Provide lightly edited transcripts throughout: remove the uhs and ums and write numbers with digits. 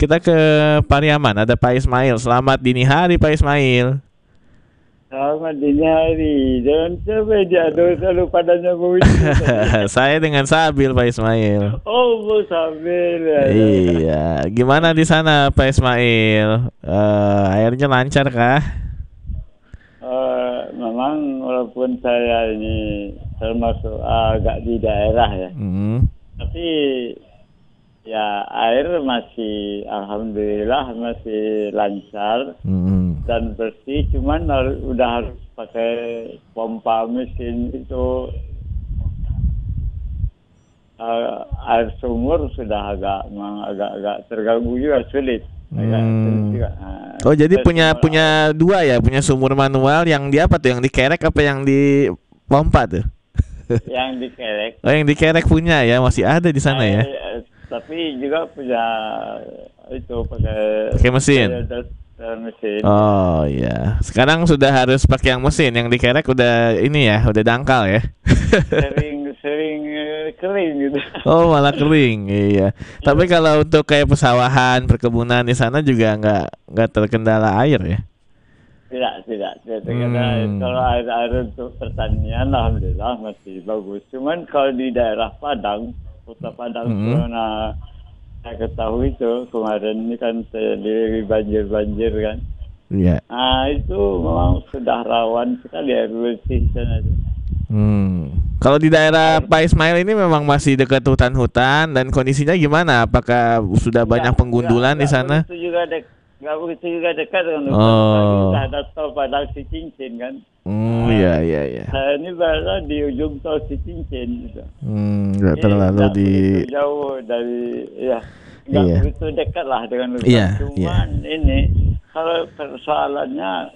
kita ke Pariaman. Ada Pak Ismail. Selamat dini hari Pak Ismail. Selamat dini hari. Jangan sampai jatuh selalu padanya bunyi. Saya dengan Sabil Pak Ismail. Oh, Bu Sabil. Iya. Gimana di sana Pak Ismail? Airnya lancar kah? Memang walaupun saya ini termasuk agak di daerah ya. Tapi ya air masih alhamdulillah masih lancar dan bersih, cuman udah harus pakai pompa mesin itu. Air sumur sudah agak terganggu juga, sulit. Oh, jadi punya dua ya, punya sumur manual yang di apa tuh, yang dikerek apa yang di pompa tuh? Yang dikerek. Oh, yang dikerek punya ya, masih ada di sana ya. Tapi juga punya itu pakai mesin. Mesin. Oh iya. Sekarang sudah harus pakai yang mesin, yang dikerek udah ini ya, udah dangkal ya. sering kering gitu. Oh, malah kering. Iya. Tapi kalau untuk kayak pesawahan, perkebunan di sana juga nggak terkendala air ya. Tidak terkendala. Kalau air untuk pertanian alhamdulillah masih bagus. Cuman kalau di daerah Padang, Kota Padang, karena saya ketahui itu kemarin ini kan terjadi banjir kan. Iya. Nah itu memang sudah rawan sekali air bersih sana. Kalau di daerah Pak Ismail ini memang masih dekat hutan-hutan dan kondisinya gimana? Apakah sudah banyak penggundulan di sana? Nggak begitu juga dekat dengan hutan. Sudah ada tol Padang Cicingcin kan. Iya. Saya ini berada di ujung tol Cicingcin gitu. Nggak terlalu jauh dari nggak begitu dekat lah dengan hutan. Cuman ini kalau persoalannya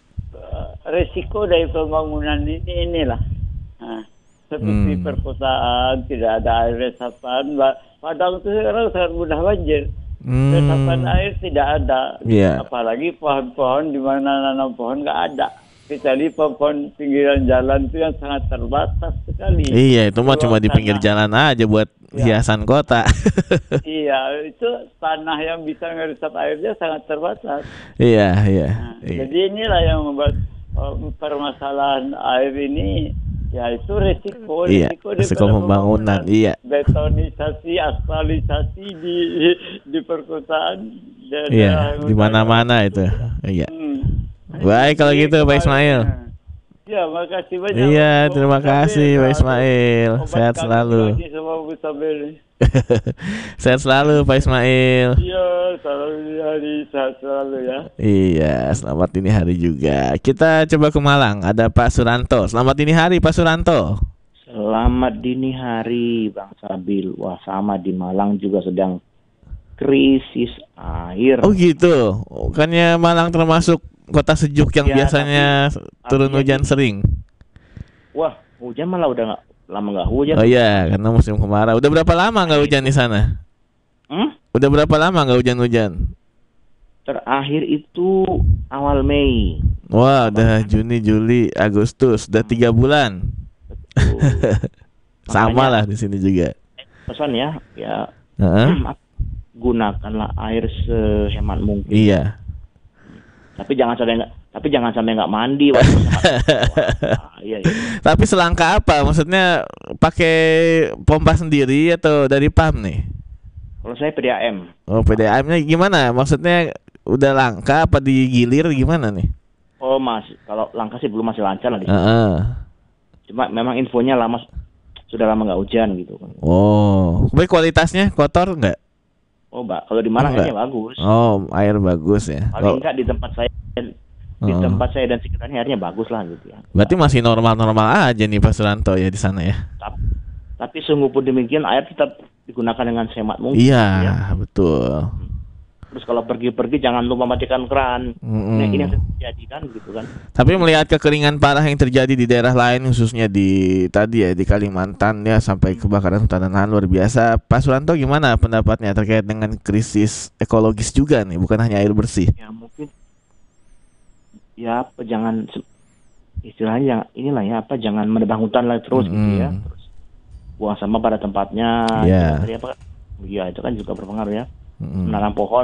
resiko dari pembangunan inilah. Seperti perkotaan, tidak ada air resapan. Padang itu sekarang sangat mudah banjir. Resapan air tidak ada. Apalagi pohon-pohon, di mana nanam pohon nggak ada. Kecuali pohon pinggiran jalan itu yang sangat terbatas sekali. Iya, itu mah cuma di pinggir jalan aja buat hiasan kota. Iya, itu tanah yang bisa ngeresap airnya sangat terbatas. Iya. Jadi inilah yang membuat permasalahan air ini. Ya itu resiko pembangunan. Iya. Betonisasi, asfalisasi di perkotaan. Di mana-mana itu. Iya. Baik kalau gitu Pak Ismail. Ya, makasih banyak. Iya, terima kasih Pak Ismail. Sehat selalu. Sehat selalu Pak Ismail. Iya, selamat dini hari, sehat selalu ya. Iya, selamat dini hari juga. Kita coba ke Malang, ada Pak Suranto. Selamat dini hari Pak Suranto. Selamat dini hari Bang Sabil. Wah, sama di Malang juga sedang krisis air. Oh gitu. Bukannya Malang termasuk kota sejuk yang biasanya turun hujan sering. Wah, hujan malah udah lama nggak hujan. Oh iya, karena musim kemarau. Udah berapa lama nggak hujan di sana? Udah berapa lama nggak hujan-hujan? Terakhir itu awal Mei. Wah, udah Juni, Juli, Agustus, udah 3 bulan. Sama lah di sini juga. Pesan ya, gunakanlah air sehemat mungkin. Iya. Tapi jangan sampai nggak mandi. Iya. Tapi selangkah apa? Maksudnya pakai pompa sendiri atau dari pump nih? Kalau saya PDAM. Oh, PDAM-nya gimana? Maksudnya udah langka apa digilir gimana nih? Oh, kalau langka sih belum, masih lancar lah. Cuma memang infonya sudah lama nggak hujan gitu. Oh, tapi kualitasnya kotor nggak? Oh, kalau di Malang airnya bagus. Oh, air bagus ya. Paling enggak di tempat saya dan sekitarnya airnya bagus lah gitu ya. Berarti masih normal-normal aja nih Pak Suranto ya di sana ya. Tapi sungguh pun demikian air tetap digunakan dengan sehemat mungkin. Iya, betul. Terus kalau pergi-pergi jangan lupa matikan keran. Nah, ini yang terjadi kan gitu kan. Tapi melihat kekeringan parah yang terjadi di daerah lain, khususnya di Kalimantan ya, sampai kebakaran hutan dan lahan luar biasa. Pak Suranto gimana pendapatnya terkait dengan krisis ekologis juga nih, bukan hanya air bersih? Ya mungkin jangan istilahnya jangan menebang hutan lah terus gitu ya. Terus buang sampah pada tempatnya. Iya. Itu kan juga berpengaruh ya. Menanam pohon